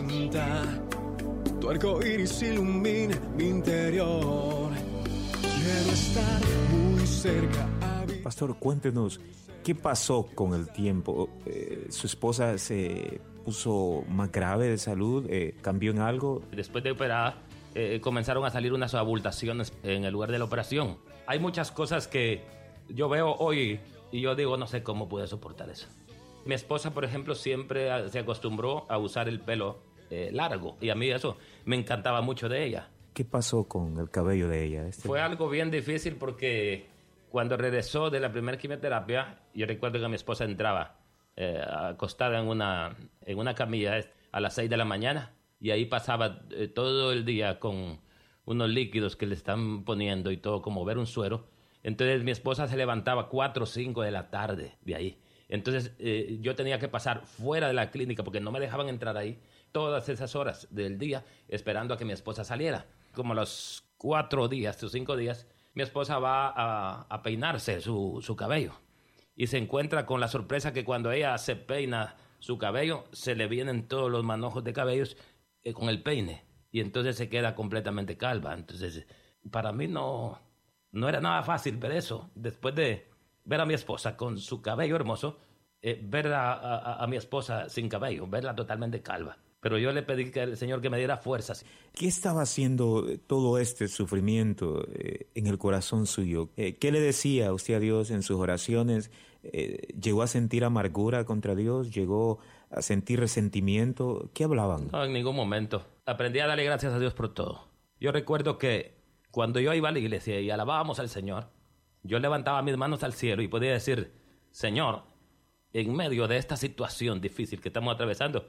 tormenta, tu arco iris ilumina mi interior. Quiero estar muy cerca. Pastor, cuéntenos, ¿qué pasó con el tiempo? ¿Su esposa se puso más grave de salud? ¿Cambió en algo? Después de operar, comenzaron a salir unas abultaciones en el lugar de la operación. Hay muchas cosas que yo veo hoy y yo digo, no sé cómo pude soportar eso. Mi esposa, por ejemplo, siempre se acostumbró a usar el pelo largo, y a mí eso me encantaba mucho de ella. ¿Qué pasó con el cabello de ella? Fue algo bien difícil porque cuando regresó de la primera quimioterapia, yo recuerdo que mi esposa entraba acostada en una camilla a las 6 de la mañana, y ahí pasaba todo el día con unos líquidos que le están poniendo y todo, como ver un suero. Entonces mi esposa se levantaba 4 o 5 de la tarde de ahí. Entonces yo tenía que pasar fuera de la clínica porque no me dejaban entrar ahí todas esas horas del día esperando a que mi esposa saliera. Como a los 4 días o 5 días, mi esposa va a peinarse su cabello y se encuentra con la sorpresa que cuando ella se peina su cabello, se le vienen todos los manojos de cabellos con el peine, y entonces se queda completamente calva. Entonces, para mí no era nada fácil ver eso. Después de ver a mi esposa con su cabello hermoso, ver a mi esposa sin cabello, verla totalmente calva. Pero yo le pedí al Señor que me diera fuerzas. ¿Qué estaba haciendo todo este sufrimiento en el corazón suyo? ¿Qué le decía usted a Dios en sus oraciones? ¿Llegó a sentir amargura contra Dios? ¿Llegó a sentir resentimiento? ¿Qué hablaban? No, en ningún momento. Aprendí a darle gracias a Dios por todo. Yo recuerdo que cuando yo iba a la iglesia y alabábamos al Señor, yo levantaba mis manos al cielo y podía decir, Señor, en medio de esta situación difícil que estamos atravesando,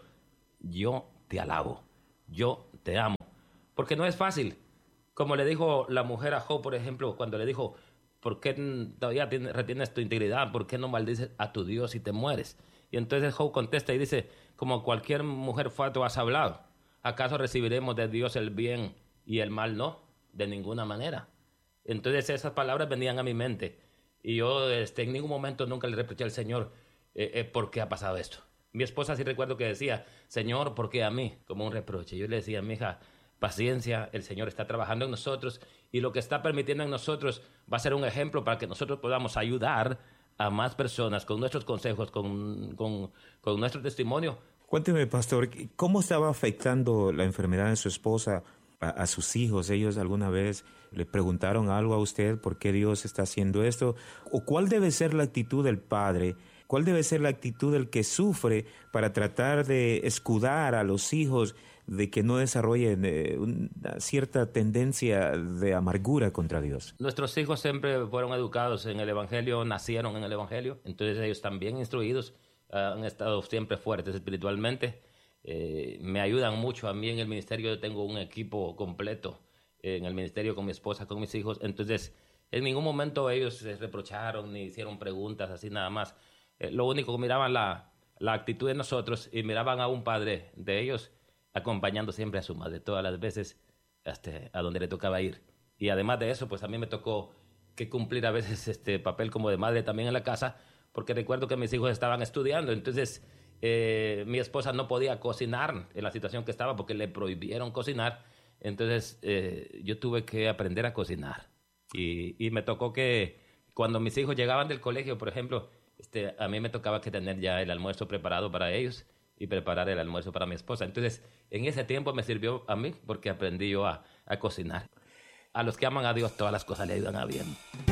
yo te alabo, yo te amo, porque no es fácil. Como le dijo la mujer a Job, por ejemplo, cuando le dijo, ¿por qué todavía retienes tu integridad? ¿Por qué no maldices a tu Dios y te mueres? Y entonces Job contesta y dice, como cualquier mujer fatua has hablado, ¿acaso recibiremos de Dios el bien y el mal no? De ninguna manera. Entonces esas palabras venían a mi mente, y yo en ningún momento nunca le reproché al Señor por qué ha pasado esto. Mi esposa sí recuerdo que decía, Señor, ¿por qué a mí? Como un reproche. Yo le decía, mija, paciencia, el Señor está trabajando en nosotros, y lo que está permitiendo en nosotros va a ser un ejemplo para que nosotros podamos ayudar a más personas con nuestros consejos, con nuestro testimonio. Cuénteme, pastor, ¿cómo estaba afectando la enfermedad de su esposa a sus hijos? ¿Ellos alguna vez le preguntaron algo a usted? ¿Por qué Dios está haciendo esto? ¿O cuál debe ser la actitud del padre? ¿Cuál debe ser la actitud del que sufre para tratar de escudar a los hijos de que no desarrollen una cierta tendencia de amargura contra Dios? Nuestros hijos siempre fueron educados en el Evangelio, nacieron en el Evangelio, entonces ellos también instruidos, han estado siempre fuertes espiritualmente. Me ayudan mucho a mí en el ministerio. Yo tengo un equipo completo en el ministerio con mi esposa, con mis hijos. Entonces, en ningún momento ellos se reprocharon ni hicieron preguntas así nada más. Lo único que miraban la actitud de nosotros, y miraban a un padre de ellos acompañando siempre a su madre todas las veces hasta a donde le tocaba ir. Y además de eso, pues a mí me tocó que cumplir a veces este papel como de madre también en la casa, porque recuerdo que mis hijos estaban estudiando. Entonces mi esposa no podía cocinar en la situación que estaba porque le prohibieron cocinar. Entonces yo tuve que aprender a cocinar, y me tocó que cuando mis hijos llegaban del colegio, por ejemplo, a mí me tocaba que tener ya el almuerzo preparado para ellos y preparar el almuerzo para mi esposa. Entonces en ese tiempo me sirvió a mí porque aprendí yo a cocinar. A los que aman a Dios todas las cosas le ayudan a bien.